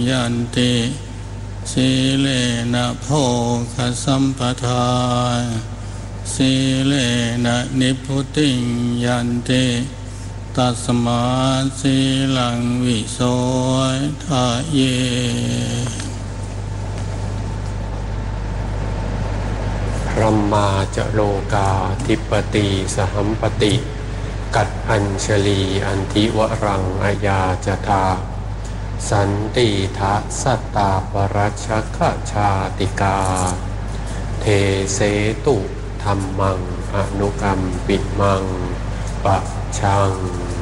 ยันติสีเลนะโภคสัมปทาสีเลนะนิพพุติยันติตัสมาสีลังวิโสทะเยพรหมาจโลกาธิปติสหัมปติกัดอัญชลีอันทิวรังอายาจทาสันติทะสัตตาปรัชชชาติกาเทเสตุธัมมังอนุกัมปิมังปะชัง